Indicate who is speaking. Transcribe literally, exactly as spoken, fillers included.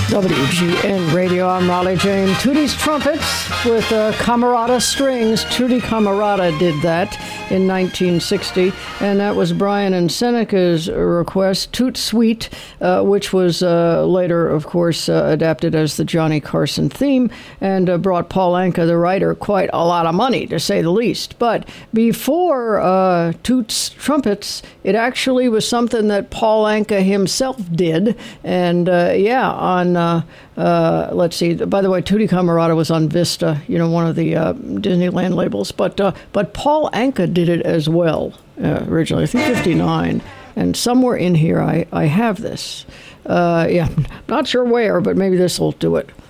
Speaker 1: W G N Radio, I'm Raleigh Jane. Tootie's Trumpets with uh, Camerata Strings. Tootie Camerata did that in nineteen sixty, and that was Brian and Seneca's request, Toot Sweet, uh, which was uh, later, of course, uh, adapted as the Johnny Carson theme, and uh, brought Paul Anka, the writer, quite a lot of money, to say the least. But before uh, Toot's Trumpets, it actually was something that Paul Anka himself did, and uh, yeah, on... Uh, Uh, let's see. By the way, Tootie Camerata was on Vista, you know, one of the uh, Disneyland labels. But uh, but Paul Anka did it as well uh, originally. I think fifty-nine. And somewhere in here, I I have this. Uh, yeah, not sure where, but maybe this will do it.